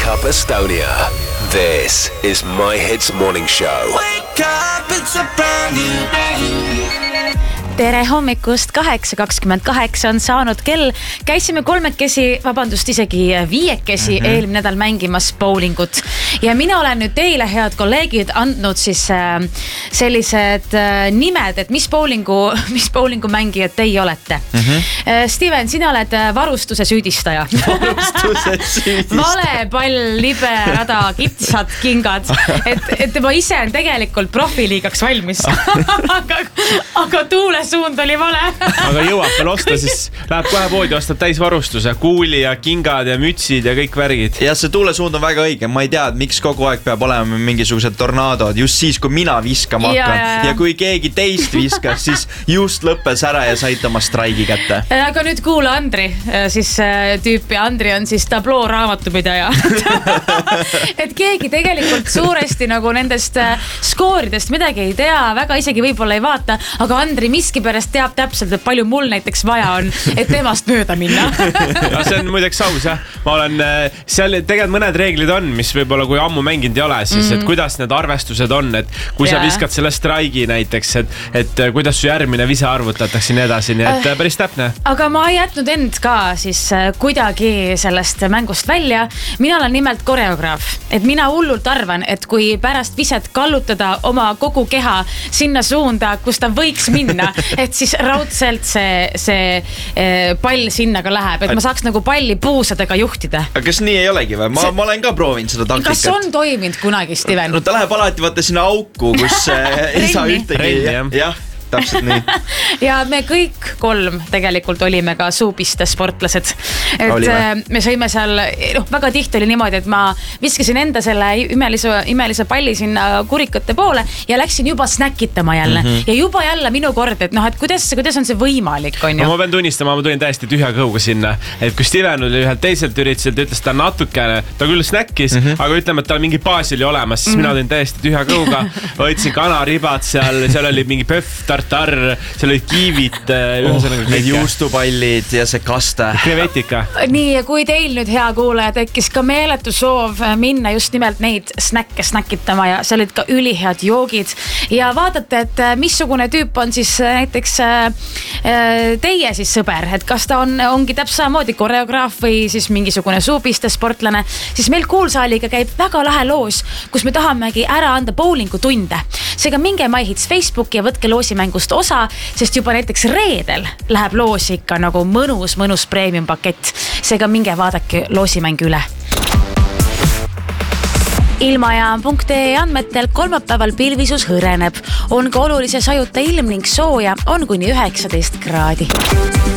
Wake Up Estonia. This is My Hits Morning Show. Wake up, it's a brand new day. Tere hommikust, 8:28 on saanud kell. Käisime isegi viiekesi eelmine nädal mängimas bowlingut. Ja mina olen nüüd teile, head kolleegid, andnud siis sellised nimed, et mis bowlingu mängijad teie olete. Steven, sina oled varustuse süüdistaja. Vale pall, libe rada, kitsad kingad. Et ma ise on tegelikult profiliigaks valmis. aga tuulesuund oli vale. Aga jõuab veel osta, siis läheb kohe poodi, ostab täisvarustuse, kuuli ja kingad ja mütsid ja kõik värgid. Ja see tuulesuund on väga õige. Ma ei tea, miks kogu aeg peab olema mingisugused tornaadod just siis, kui mina viskama hakkan. Ja kui keegi teist viskas, siis just lõppes ära ja said oma straigi kätte. Aga nüüd kuula Andri, siis tüüpi. Andri on siis tabloo raamatupidaja. Et keegi tegelikult suuresti nagu nendest skooridest midagi ei tea, väga isegi võib-olla ei vaata, aga Andri miskipärast teab täpselt, et palju mul näiteks vaja on, et temast mööda minna. Ja see on muideks aus, jah. Ma olen seal tegelikult mõned reeglid on, mis võib-olla kui ammu mänginud ei ole, siis et kuidas need arvestused on, et kui sa viskad selle straigi näiteks, et kuidas su järgmine vise arvutatakse nii edasi, nii et päris täpne. Aga ma ei jätnud end ka siis kuidagi sellest mängust välja. Mina olen nimelt koreograaf, et mina hullult arvan, et kui pärast viset kallutada oma kogu keha sinna suunda, kus ta võiks minna, et siis raudselt see pall sinna ka läheb, et ma saaks nagu palli puusadega juhtida. Aga kas nii ei olegi või? Ma olen ka proovinud seda taktikat. Kas on toiminud kunagi, Steven? No ta läheb alati vaata sinna auku, kus ei saa ühtegi. Jah, täpselt nii. Ja me kõik kolm tegelikult olime ka suupiste sportlased. Et me sõime seal, väga tihti oli niimoodi, et ma viskasin enda selle imelise palli sinna kurikate poole ja läksin juba snäkitama jälle. Ja juba jälle minu kord, et et kuidas on see võimalik, on ju? Ma pean tunnistama, ma tulin täiesti tühja kõuga sinna. Et kui Steven oli ühelt teiselt üritaselt, ütles ta natukene, ta küll snäkkis, aga ütleme, et tal mingi baas oli olemas, siis mina tulin täiesti tühja kõuga. Võtsin kanaribad seal oli mingi pöff, tartar, seal olid kiivid, need juustupallid ja see kaste. Krevetika. Nii, ja kui teil nüüd hea kuulaja tekkis ka meeletu soov minna just nimelt neid snäkke snäkitama ja seal olid ka ülihead joogid ja vaatate, et missugune tüüp on siis näiteks teie siis sõber, et kas ta ongi täpselt samamoodi koreograaf või siis mingisugune suupiste sportlane, siis meil Kuulsaaliga käib väga lahe loos, kus me tahamegi ära anda bowlingu tunde. Seega minge My Hits Facebooki ja võtke loosimängust osa, sest juba näiteks reedel läheb loosi ikka nagu mõnus premium pakett. Seega minge vaadake loosimäng üle. Ilmajaam.ee andmetel kolmapäeval pilvisus hõreneb. On ka olulise sajuta ilm ning sooja, on kuni 19 kraadi.